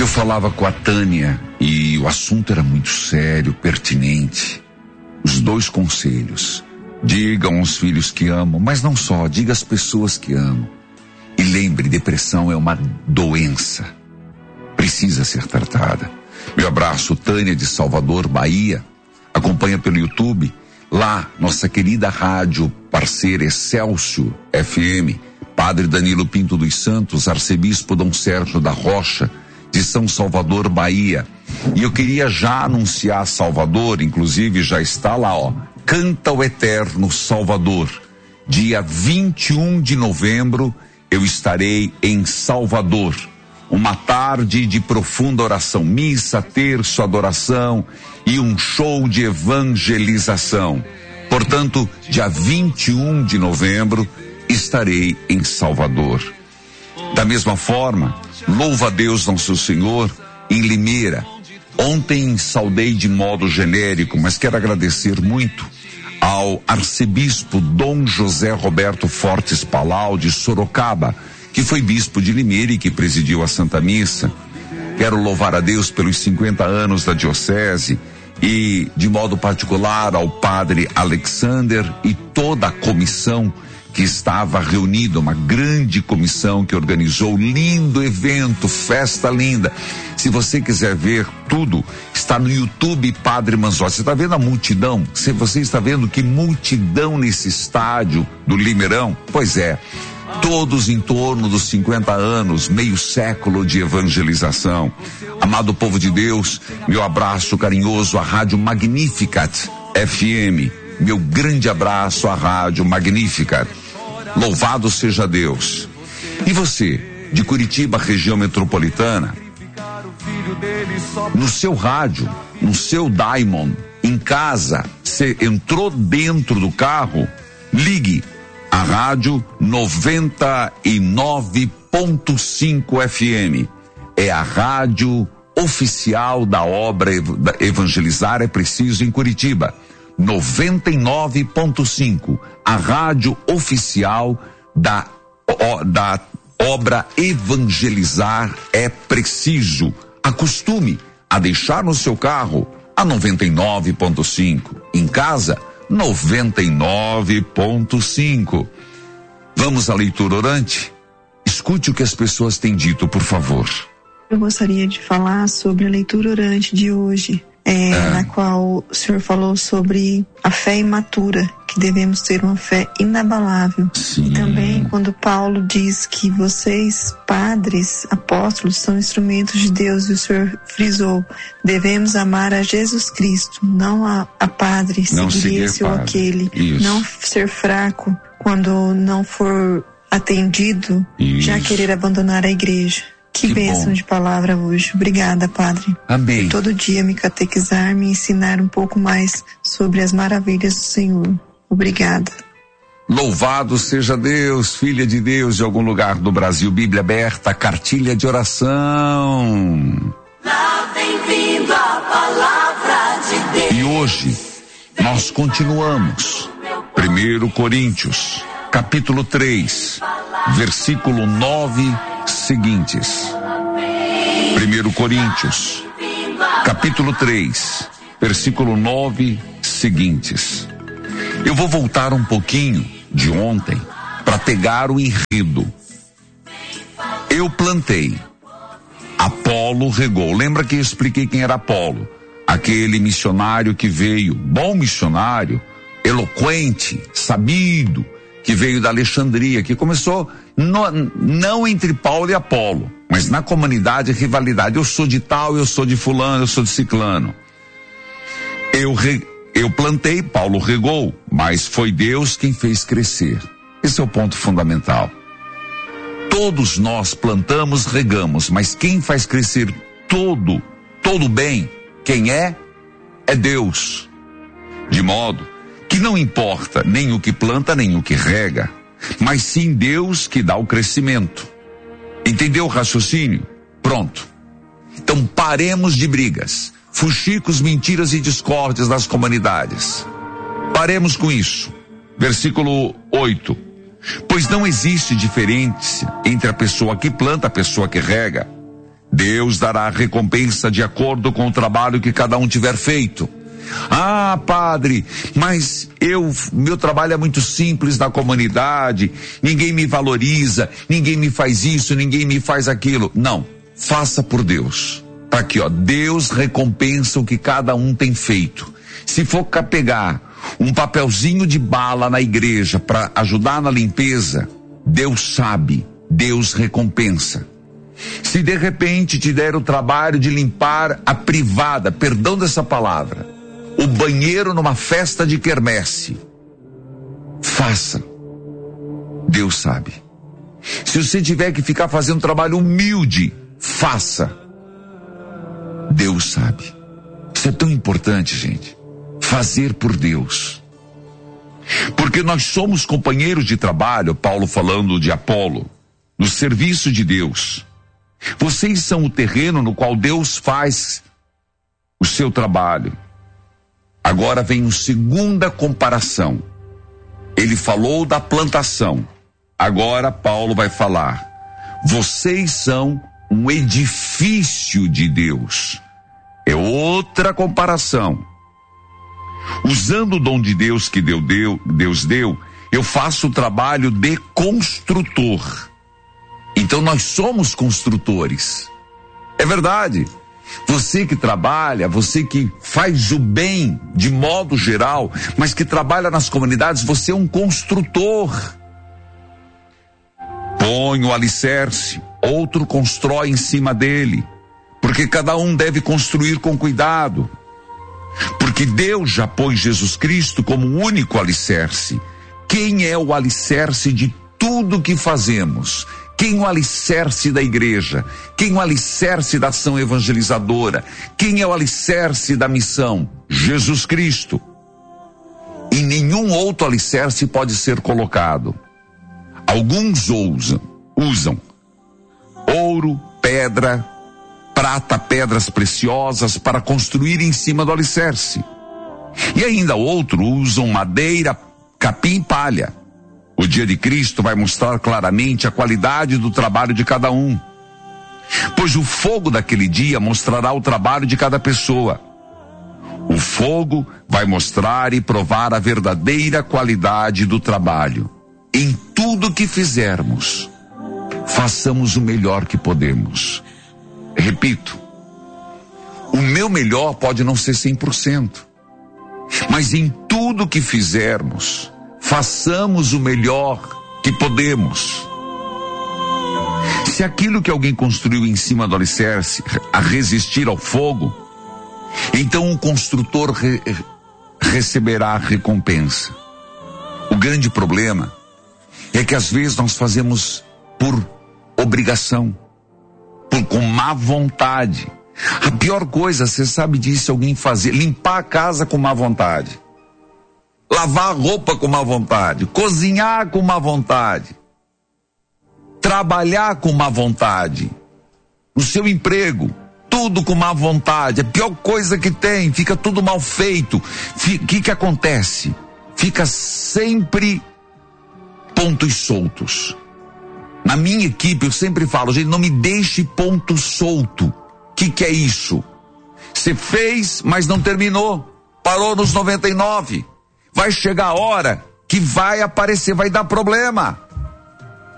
falava com a Tânia e o assunto era muito sério, pertinente. Os 2 conselhos: digam aos filhos que amam, mas não só, diga às pessoas que amam. E lembre, depressão é uma doença, precisa ser tratada. Meu abraço, Tânia de Salvador, Bahia. Acompanha pelo YouTube. Lá, nossa querida rádio parceira Excelsior FM, Padre Danilo Pinto dos Santos, Arcebispo Dom Sérgio da Rocha, de São Salvador, Bahia. E eu queria já anunciar Salvador, inclusive já está lá, Canta o Eterno Salvador. Dia 21 de novembro, eu estarei em Salvador. Uma tarde de profunda oração, missa, terço, adoração e um show de evangelização. Portanto, dia 21 de novembro, estarei em Salvador. Da mesma forma, louva a Deus Nosso Senhor em Limeira. Ontem saudei de modo genérico, mas quero agradecer muito ao arcebispo Dom José Roberto Fortes Palau de Sorocaba, que foi bispo de Limeira e que presidiu a Santa Missa. Quero louvar a Deus pelos 50 anos da diocese e, de modo particular, ao padre Alexander e toda a comissão que estava reunida, uma grande comissão que organizou lindo evento, festa linda. Se você quiser ver tudo, está no YouTube Padre Manzotti. Você está vendo a multidão? Se você está vendo que multidão nesse estádio do Limeirão? Pois é, todos em torno dos 50 anos, meio século de evangelização. Amado povo de Deus, meu abraço carinhoso à Rádio Magnificat FM. Meu grande abraço à Rádio Magnificat. Louvado seja Deus. E você, de Curitiba, região metropolitana, no seu rádio, no seu Diamond, em casa, você entrou dentro do carro, ligue a rádio 99.5 FM. É a rádio oficial da obra Evangelizar é Preciso em Curitiba. 99.5, a rádio oficial da obra Evangelizar é Preciso. Acostume a deixar no seu carro a 99.5, em casa 99.5. Vamos à leitura orante? Escute o que as pessoas têm dito, por favor. Eu gostaria de falar sobre a leitura orante de hoje. Na qual o senhor falou sobre a fé imatura, que devemos ter uma fé inabalável. Sim. E também quando Paulo diz que vocês, padres, apóstolos, são instrumentos de Deus, e o senhor frisou, devemos amar a Jesus Cristo, não a padre, seguir esse ou aquele. Isso. Não ser fraco quando não for atendido. Isso. Já querer abandonar a igreja. Que bênção de palavra hoje. Obrigada, Padre. Amém. Por todo dia me catequizar, me ensinar um pouco mais sobre as maravilhas do Senhor. Obrigada. Louvado seja Deus, filha de Deus, de algum lugar do Brasil. Bíblia aberta, cartilha de oração. Lá vem vindo a palavra de Deus. E hoje nós continuamos. 1 Coríntios, capítulo 3, versículo 9 seguintes. 1 Coríntios, capítulo 3, versículo 9 seguintes. Eu vou voltar um pouquinho de ontem para pegar o enredo. Eu plantei, Apolo regou. Lembra que eu expliquei quem era Apolo? Aquele missionário que veio, bom missionário, eloquente, sabido, que veio da Alexandria, que começou não entre Paulo e Apolo, mas na comunidade rivalidade. Eu sou de tal, eu sou de fulano, eu sou de ciclano. Eu plantei, Paulo regou, mas foi Deus quem fez crescer. Esse é o ponto fundamental. Todos nós plantamos, regamos, mas quem faz crescer todo bem, quem é? É Deus. De modo que não importa nem o que planta, nem o que rega, mas sim Deus que dá o crescimento. Entendeu o raciocínio? Pronto. Então paremos de brigas, fuxicos, mentiras e discórdias das comunidades. Paremos com isso. Versículo 8. Pois não existe diferença entre a pessoa que planta e a pessoa que rega, Deus dará a recompensa de acordo com o trabalho que cada um tiver feito. Ah, padre, mas meu trabalho é muito simples na comunidade, ninguém me valoriza, ninguém me faz isso, ninguém me faz aquilo. Não, faça por Deus. Tá aqui, ó, Deus recompensa o que cada um tem feito. Se for pegar um papelzinho de bala na igreja para ajudar na limpeza, Deus sabe, Deus recompensa. Se de repente te der o trabalho de limpar a privada, perdão dessa palavra, o banheiro numa festa de quermesse, faça. Deus sabe. Se você tiver que ficar fazendo um trabalho humilde, faça. Deus sabe. Isso é tão importante, gente. Fazer por Deus. Porque nós somos companheiros de trabalho, Paulo falando de Apolo, no serviço de Deus. Vocês são o terreno no qual Deus faz o seu trabalho. Agora vem uma segunda comparação. Ele falou da plantação. Agora Paulo vai falar: vocês são um edifício de Deus. É outra comparação. Usando o dom de Deus que Deus deu, eu faço o trabalho de construtor. Então nós somos construtores. É verdade. Você que trabalha, você que faz o bem de modo geral, mas que trabalha nas comunidades, você é um construtor. Põe o alicerce, outro constrói em cima dele, porque cada um deve construir com cuidado. Porque Deus já pôs Jesus Cristo como o único alicerce. Quem é o alicerce de tudo que fazemos? Quem é o alicerce da igreja? Quem é o alicerce da ação evangelizadora? Quem é o alicerce da missão? Jesus Cristo. E nenhum outro alicerce pode ser colocado. Alguns usam ouro, pedra, prata, pedras preciosas para construir em cima do alicerce. E ainda outros usam madeira, capim e palha. O dia de Cristo vai mostrar claramente a qualidade do trabalho de cada um. Pois o fogo daquele dia mostrará o trabalho de cada pessoa. O fogo vai mostrar e provar a verdadeira qualidade do trabalho. Em tudo que fizermos, façamos o melhor que podemos. Repito, o meu melhor pode não ser 100%, mas em tudo que fizermos, façamos o melhor que podemos. Se aquilo que alguém construiu em cima do alicerce a resistir ao fogo, então o construtor receberá a recompensa. O grande problema é que às vezes nós fazemos por obrigação, com má vontade. A pior coisa, você sabe disso, alguém fazer, limpar a casa com má vontade, lavar a roupa com má vontade, cozinhar com má vontade, trabalhar com má vontade, no seu emprego, tudo com má vontade, a pior coisa que tem, fica tudo mal feito. O que acontece? Fica sempre pontos soltos. Na minha equipe eu sempre falo, gente, não me deixe ponto solto. O que é isso? Você fez, mas não terminou, parou nos 99. Vai chegar a hora que vai aparecer, vai dar problema.